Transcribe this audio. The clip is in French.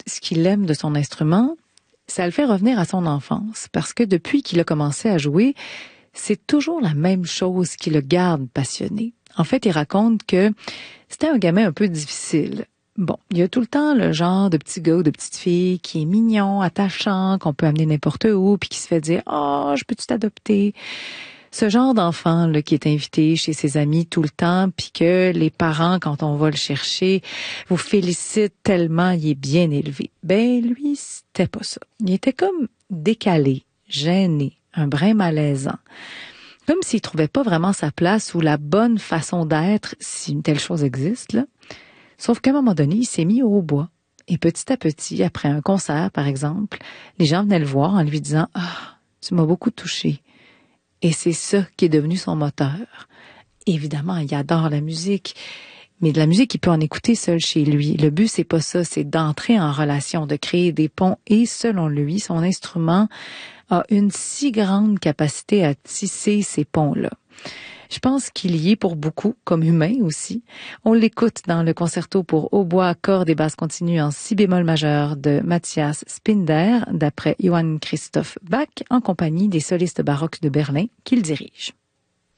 ce qu'il aime de son instrument, ça le fait revenir à son enfance. Parce que depuis qu'il a commencé à jouer, c'est toujours la même chose qui le garde passionné. En fait, il raconte que c'était un gamin un peu difficile. Bon, il y a tout le temps le genre de petit gars ou de petite fille qui est mignon, attachant, qu'on peut amener n'importe où, puis qui se fait dire « Oh, je peux-tu t'adopter? » Ce genre d'enfant là, qui est invité chez ses amis tout le temps, puis que les parents, quand on va le chercher, vous félicitent tellement il est bien élevé. Ben lui, c'était pas ça. Il était comme décalé, gêné, un brin malaisant. Comme s'il trouvait pas vraiment sa place ou la bonne façon d'être, si une telle chose existe, là. Sauf qu'à un moment donné, il s'est mis au hautbois. Et petit à petit, après un concert, par exemple, les gens venaient le voir en lui disant « Ah, tu m'as beaucoup touché. » Et c'est ça qui est devenu son moteur. Évidemment, il adore la musique, mais de la musique, il peut en écouter seul chez lui. Le but, c'est pas ça, c'est d'entrer en relation, de créer des ponts. Et selon lui, son instrument a une si grande capacité à tisser ces ponts-là. Je pense qu'il y est pour beaucoup, comme humain aussi. On l'écoute dans le concerto pour hautbois, cordes et basses continues en si bémol majeur de Matthias Spinder, d'après Johann Christoph Bach, en compagnie des solistes baroques de Berlin qu'il dirige.